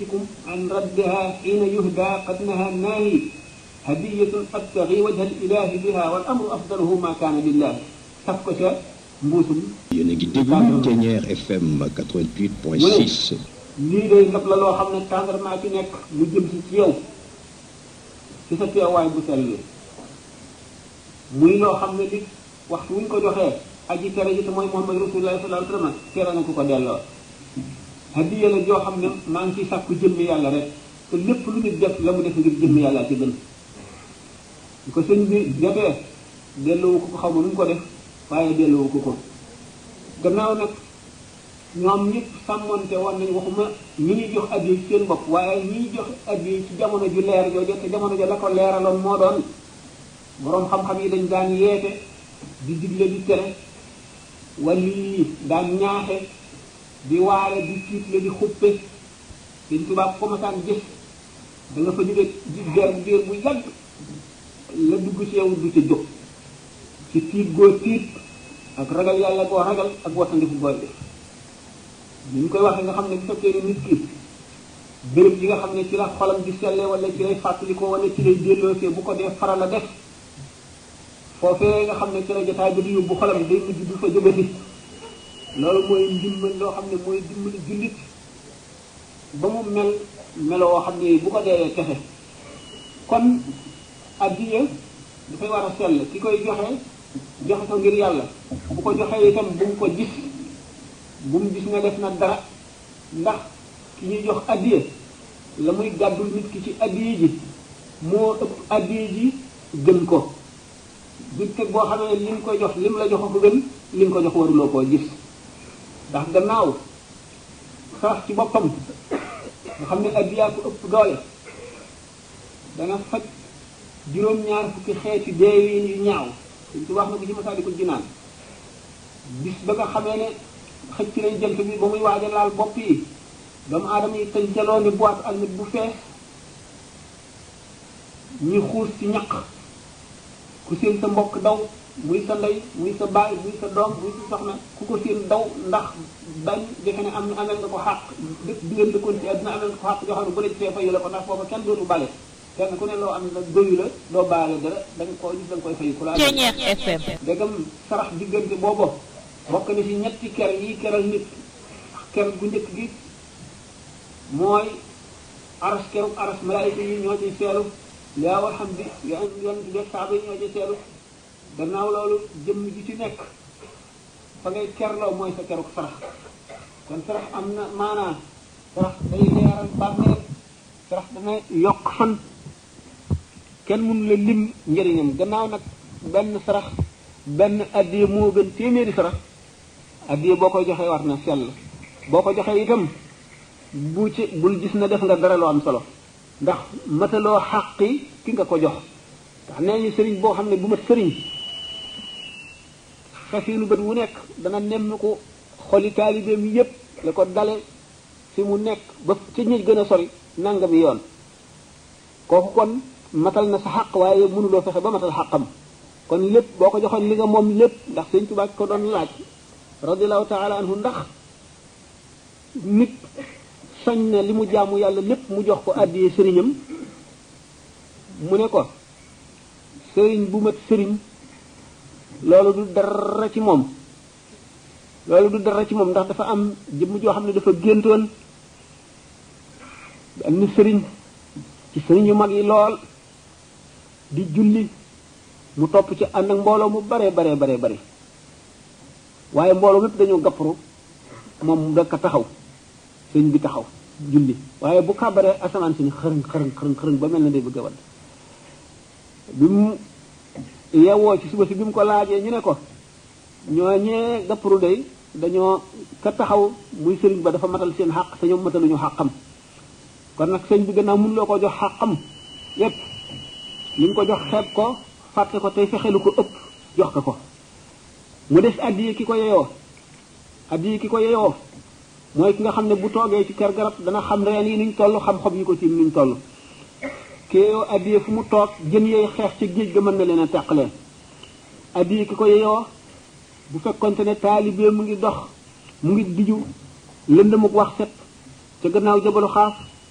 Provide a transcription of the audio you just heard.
أنفسكم عن ردها حين يهدى قد نهى الناهي هدية أبتغي وجه الإله بها والأمر أفضله ما كان لله تفكش مبوسم ينجي دéglu Ténière FM 88.6 lii day ndab la loo xam ne tàndarmaa ci nekk mu jëm si ci yow ci sa teewaay bu sell muy loo xam ne li waxtu wuñ ko joxee aji tere ji te mooy Muhammad Rasulullah sallallahu alayhi wa sallam tere na ku ko delloo hadiya la joo xam ne maa ngi ciy sàkku jëmmi yàlla rek te lépp lu nit def la mu def ngir jëmmi yàlla ci gën ñu ko sëñ bi defee delloowu ko xaw ma nu mu ko def waaye delloowu ko gannaaw nag ñoom ñëpp sàmmonte woon nañu waxuma ñi ñuy jox addiya ci seen bopp waaye ñi ñuy jox addiya ci jamono ju leer jooju te jamono ja la ko leeraloon moo doon boroom xam-xam yi dañ daan yeete di digle di tere wali daan ñaaxe di waare di tiitle di xuppe dañ tubaab ko masaan gis da nga fa jóge diir bu yàgg la dugg ci yow du ca jóg ci tiit goo tiit ak ragal yàlla goo ragal ak wattandiku booy def ñu koy waxee nga xam ne bu fekkee ni nit ki béréb yi nga xam ne ci la xolam di selle wala ci lay fàttalikoo wala ci lay delloosee bu ko dee faral a def foofee nga xam ne ci la jotaay ba di yóbbu xolam day mujj du fa jógati loolu mooy ndimbal loo xam ne mooy dimbali jullit ba mu mel meloo xam ne bu ko dee texe kon addiya dafay war a sell ki koy joxe ko ngir yàlla bu ko joxee itam bu mu ko gis bu mu gis nga def na dara ndax ki ñuy jox addiya la muy gàddul nit ki ci addiya ji moo ëpp addiya ji gën ko nit ki boo xamee li nga koy jox lim la jox ko gën li nga ko jox waruloo koo gis ndax gannaaw sax ci boppam nga xam ne addiya ko ëpp doole dana faj juróom-ñaar fukki xeeti deewiin yu ñaaw dañ ci wax na ko ci Masaalikul Jinaan bis ba nga xamee ne xëcc nañ jant bi ba muy waaj a laal bopp yi doomu aadama yi tañ jaloo ni boîte almit bu fees ñi xuus ci ñaq ku seen sa mbokk daw muy sa ndey muy sa baay muy sa doom muy sa soxna ku ko seen daw ndax bañ defe ne amel nga ko xàq di ngeen dëkkoon ci àddina amel nga ko xàq joo xam ne bu la gisee fayu la ko ndax foofa kenn dootu bale kenn ku ne loo am la doyu la doo baale dara da nga koo gis da nga koy fayu ku la FM dégam sarax diggante boobu bokk na ci ñetti ker yi keral nit ker gu njëkk gi mooy aras keru aras malaayika yi ñoo ciy seelu yaa xam bi yoon ci def saaba yi ñoo ciy seelu gannaaw loolu jëmm ji ci nekk fa ngay kerloo mooy sa keruk sarax kon sarax am na maanaa sarax day leeral bàmmeel sarax dana yokk fan kenn mënu la lim njëriñam gannaaw nag benn sarax benn addiya moo gën téeméeri sarax addiya boo koy joxee war na sell boo ko joxee itam bul gis na def nga dara loo am solo ndax mataloo xàqi ki nga ko jox ndax nee ñu sëriñ boo xam ne bu mat sëriñ xefinu bët wu nekk dana nemm ko xoli taalibeem yépp la ko dale fi mu nekk ba ca ñi gën a sori nangami yoon kooku kon matal na sa xàq waaye mënuloo fexe ba matal xàqam kon lépp boo ko joxoon li nga moom lépp ndax Sëriñ Tuubaa ko doon laaj radiyallahu taala anhu ndax nit sañ na li mu jaamu yàlla lépp mu jox ko àddiyee sëriñam mu ne ko sëriñ bu mat sëriñ loolu du dara ci moom ndax dafa am jëmm joo xam ne dafa géntoon benn sëriñ ci sëriñ yu mag yi lool di julli mu topp ci ànd ak mbooloo mu bare waaye mbooloo mépp dañoo gàpparu moom mu dakk taxaw sëriñ bi taxaw julli waaye bu kàbbaree asamaan si ni xërëng ba mel na day bëgg a wadd bi mu yeewoo ci suba si bi mu ko laajee ñu ne ko ñooñee gàpparu day dañoo ka taxaw muy sëriñ ba dafa matal seen xàq te ñoom mataluñu xàqam kon nag sëñ bi gannaaw mënuloo ko jox xàqam yépp li mu ko jox xeeb ko fàtte ko tey fexelu ko ëpp jox ko mu des addiye ki ko yeyoo mooy ki nga xam ne bu toogee ci kër garab dana xam reen yi nuñ toll xam xob yi ko tiim nuñ toll kiyeyoo addiye fu mu toog jën yooyu xeex ci géej ga mën na leen a teqaleen addiye ki ko yeyoo bu fekkonte ne taalibee mu ngi dox mu ngi diju lëndëmuk wax set ca gannaaw jabalu xaaf